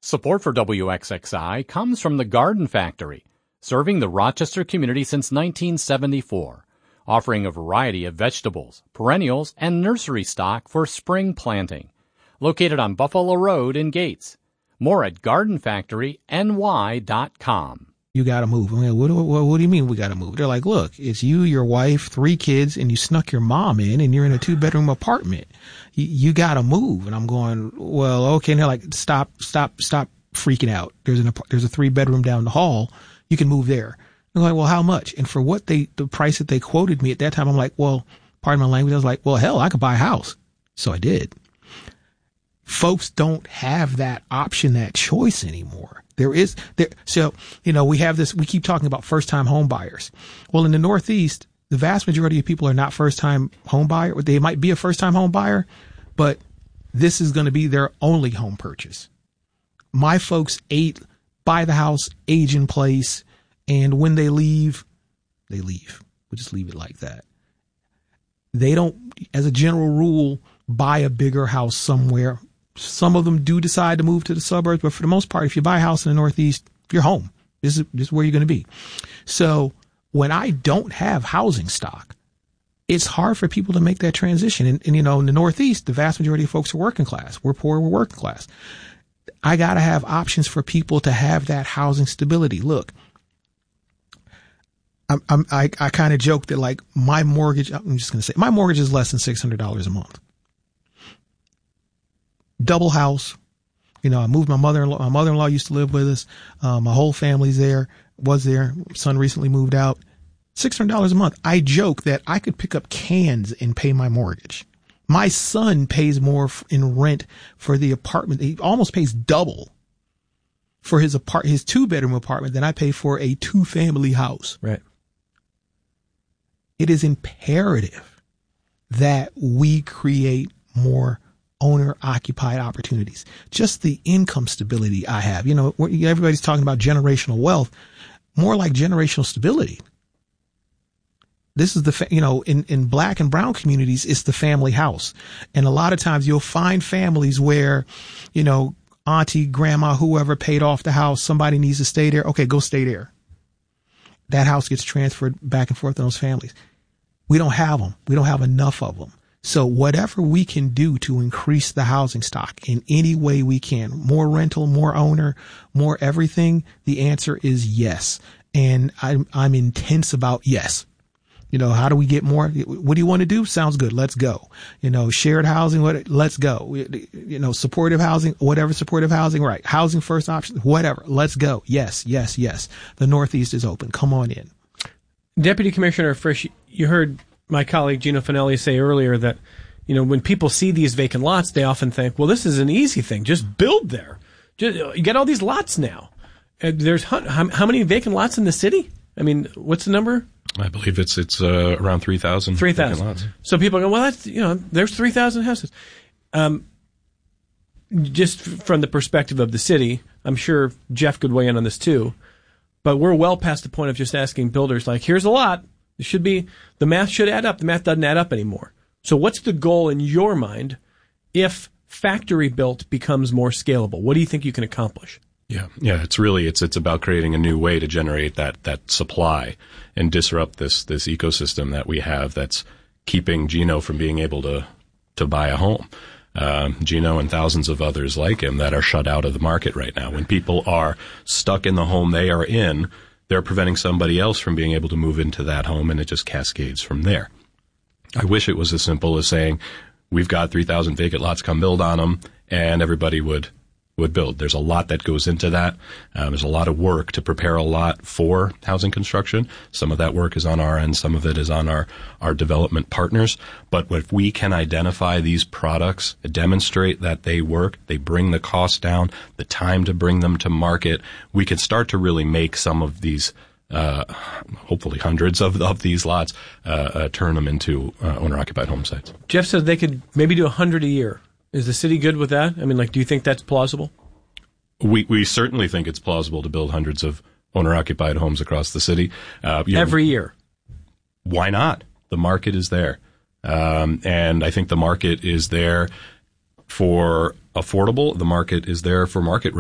Support for WXXI comes from the Garden Factory, serving the Rochester community since 1974, offering a variety of vegetables, perennials, and nursery stock for spring planting. Located on Buffalo Road in Gates. More at gardenfactoryny.com. You got to move. I mean, what do you mean we got to move? They're like, look, it's you, your wife, 3 kids, and you snuck your mom in, and you're in a 2-bedroom apartment. You got to move. And I'm going, well, okay. And they're like, stop freaking out. There's a 3-bedroom down the hall. You can move there. I'm like, well, how much? And for what the price that they quoted me at that time, I'm like, well, pardon my language. I was like, well, hell, I could buy a house. So I did. Folks don't have that option, that choice anymore. So, we have this, we keep talking about first-time home buyers. Well, in the Northeast, the vast majority of people are not first-time home buyer. They might be a first-time home buyer, but this is going to be their only home purchase. My folks buy the house, age in place, and when they leave, they leave. We'll just leave it like that. They don't, as a general rule, buy a bigger house somewhere. Some of them do decide to move to the suburbs, but for the most part, if you buy a house in the Northeast, you're home. This is where you're going to be. So when I don't have housing stock, it's hard for people to make that transition. And in the Northeast, the vast majority of folks are working class. We're poor, we're working class. I got to have options for people to have that housing stability. Look, I kind of joke that like my mortgage, I'm just going to say my mortgage is less than $600 a month. Double house. I moved my mother-in-law. My mother-in-law used to live with us. My whole family's was there. Son recently moved out. $600 a month. I joke that I could pick up cans and pay my mortgage. My son pays more in rent for the apartment. He almost pays double for his 2-bedroom apartment than I pay for a 2-family house. Right. It is imperative that we create more owner-occupied opportunities. Just the income stability I have. Everybody's talking about generational wealth, more like generational stability. This is in black and brown communities, it's the family house. And a lot of times you'll find families where, auntie, grandma, whoever paid off the house, somebody needs to stay there. Okay, go stay there. That house gets transferred back and forth to those families. We don't have them. We don't have enough of them. So whatever we can do to increase the housing stock in any way we can, more rental, more owner, more everything, the answer is yes. And I'm intense about yes. How do we get more? What do you want to do? Sounds good. Let's go. Shared housing, let's go. Supportive housing, whatever supportive housing, right. Housing first option, whatever. Let's go. Yes, yes, yes. The Northeast is open. Come on in. Deputy Commissioner Frisch, you heard my colleague Gino Finelli say earlier that, when people see these vacant lots, they often think, well, this is an easy thing. Just build there. You get all these lots now. There's how many vacant lots in the city? I mean, what's the number? I believe it's around 3,000. 3,000. So people go, well, that's, there's 3,000 houses. Just from the perspective of the city, I'm sure Jeff could weigh in on this too, but we're well past the point of just asking builders like, here's a lot. The math should add up. The math doesn't add up anymore. So what's the goal in your mind if factory built becomes more scalable? What do you think you can accomplish? Yeah. It's about creating a new way to generate that supply and disrupt this ecosystem that we have that's keeping Gino from being able to buy a home. Gino and thousands of others like him that are shut out of the market right now. When people are stuck in the home they are in, they're preventing somebody else from being able to move into that home, and it just cascades from there. I wish it was as simple as saying, we've got 3,000 vacant lots, come build on them, and everybody would build. There's a lot that goes into that. There's a lot of work to prepare a lot for housing construction. Some of that work is on our end. Some of it is on our development partners. But if we can identify these products, demonstrate that they work, they bring the cost down, the time to bring them to market, we can start to really make some of these hopefully hundreds of these lots, turn them into owner-occupied home sites. Jeff says they could maybe do 100 a year. Is the city good with that? I mean, do you think that's plausible? We certainly think it's plausible to build hundreds of owner-occupied homes across the city. Every year. Why not? The market is there. And I think the market is there for affordable. The market is there for market